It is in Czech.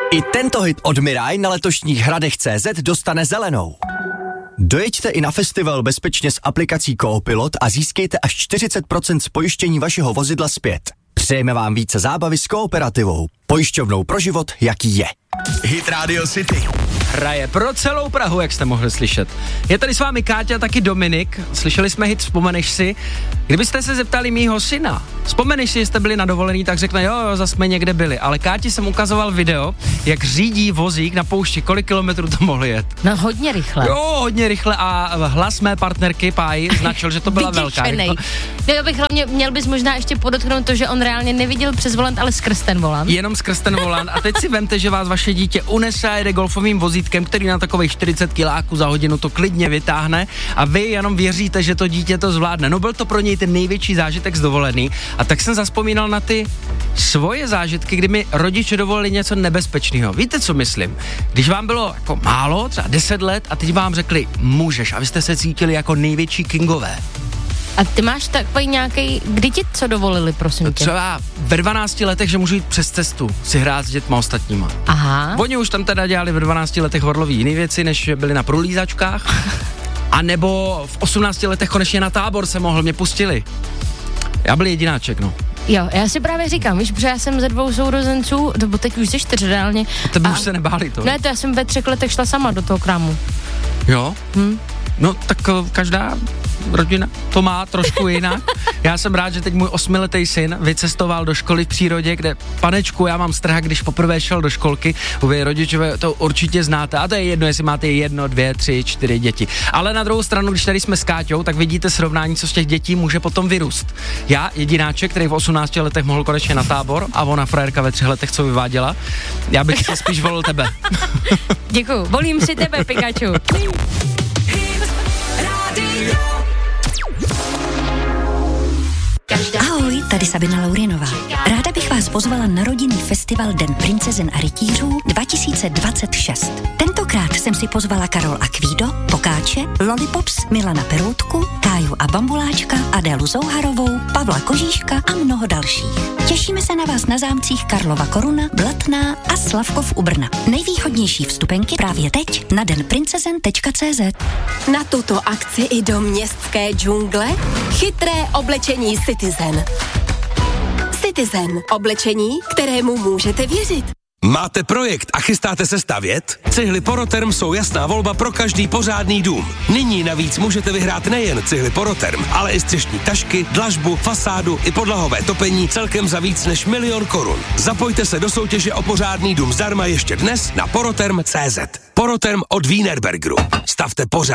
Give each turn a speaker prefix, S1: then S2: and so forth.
S1: I tento hit od Mirai na letošních Hradech.cz dostane zelenou. Dojeďte i na festival bezpečně s aplikací Koopilot a získejte až 40% z pojištění vašeho vozidla zpět. Přejeme vám více zábavy s Kooperativou. Pojišťovnou pro život, jaký je. Hit Radio City.
S2: Hraje pro celou Prahu, jak jste mohli slyšet. Je tady s vámi Káťa, taky Dominik. Slyšeli jsme hit Vzpomeneš si. Kdybyste se zeptali mýho syna, vzpomeneš si, že jste byli na dovolený, tak řekne, jo, zase jsme někde byli. Ale Káti jsem ukazoval video, jak řídí vozík na poušti, kolik kilometrů to mohli jet.
S3: No hodně rychle.
S2: Jo, hodně rychle a hlas mé partnerky Páji značil, že to byla velká.
S3: No, já bych hlavně, měl bys možná ještě podotknout to, že on reálně neviděl přes volant, ale skrz ten volant.
S2: Jenom skrz ten volant. A teď si vemte, že vás vaše dítě unese a jede golfovým vozítkem, který na takových 40 kiláků za hodinu to klidně vytáhne a vy jenom věříte, že to dítě to zvládne. No byl to pro něj ten největší zážitek z dovolený a tak jsem zazpomínal na ty svoje zážitky, kdy mi rodiče dovolili něco nebezpečného. Víte, co myslím? Když vám bylo jako málo, třeba 10 let a teď vám řekli můžeš a vy jste se cítili jako největší kingové.
S3: A ty máš takový nějaký, kdy ti co dovolili, prosím tě?
S2: Třeba ve 12 letech, že můžu jít přes cestu, si hrát s dětma ostatníma.
S3: Aha.
S2: Oni už tam teda dělali ve 12 letech horlový jiný věci, než byli na průlízačkách. A nebo v 18 letech konečně na tábor se mohl, mě pustili. Já byl jedináček, no.
S3: Jo, já si právě říkám, víš, protože já jsem ze 2 sourozenců, nebo teď už ze 4 reálně.
S2: A tebe už se nebáli to?
S3: Ne, to já jsem ve 3 letech šla sama do toho krámu.
S2: Jo? No tak každá rodina to má trošku jinak. Já jsem rád, že teď můj 8letý syn vycestoval do školy v přírodě, kde, panečku, já mám strach, když poprvé šel do školky, vy rodičové to určitě znáte, a to je jedno, jestli máte 1, 2, 3, 4 děti. Ale na druhou stranu, když tady jsme s Káťou, tak vidíte srovnání, co z těch dětí může potom vyrůst. Já, jedináček, který v 18 letech mohl konečně na tábor, a ona frajerka ve 3 letech, co vyváděla, já bych si spíš volil tebe.
S3: Děkuju, volím si tebe, Pikachu.
S4: Ahoj, tady Sabina Laurinová. Ráda bych vás pozvala na rodinný festival Den princezen a rytířů 2026. Tentokrát jsem si pozvala Karol Akvído, Pokáče, Lollipops, Milana Peroutku, Káju a Bambuláčka, Adélu Zouharovou, Pavla Kožíška a mnoho dalších. Těšíme se na vás na zámcích Karlova Koruna, Blatná a Slavkov u Brna. Nejvýhodnější vstupenky právě teď na denprincezen.cz.
S5: Na tuto akci i do městské džungle chytré oblečení Citizen. Citizen. Oblečení, kterému můžete věřit.
S6: Máte projekt a chystáte se stavět? Cihly Poroterm jsou jasná volba pro každý pořádný dům. Nyní navíc můžete vyhrát nejen cihly Poroterm, ale i střešní tašky, dlažbu, fasádu i podlahové topení celkem za víc než 1 000 000 korun. Zapojte se do soutěže o pořádný dům zdarma ještě dnes na poroterm.cz. Poroterm od Wienerbergeru. Stavte pořád.